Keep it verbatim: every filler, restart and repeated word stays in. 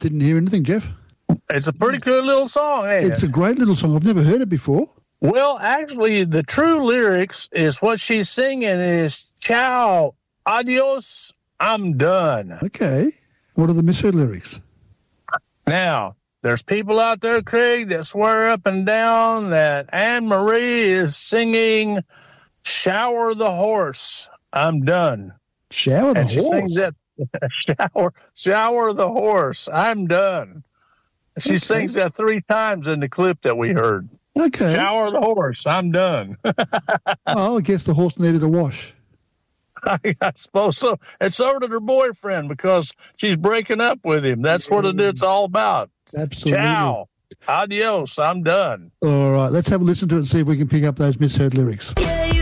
didn't hear anything, Jeff. It's a pretty good little song, ain't It's it? a great little song. I've never heard it before. Well, actually, the true lyrics is what she's singing is, ciao, adios, I'm done. Okay. What are the misheard lyrics? Now, there's people out there, Craig, that swear up and down that Anne Marie is singing shower the horse, I'm done. Shower the and she horse? sings that, shower, shower the horse, I'm done. She Okay. sings that three times in the clip that we heard. Okay. Shower the horse, I'm done. Well, I guess the horse needed a wash. I suppose so. And so did her boyfriend because she's breaking up with him. That's what it, it's all about. Absolutely. Ciao. Adios. I'm done. All right. Let's have a listen to it and see if we can pick up those misheard lyrics. Yeah,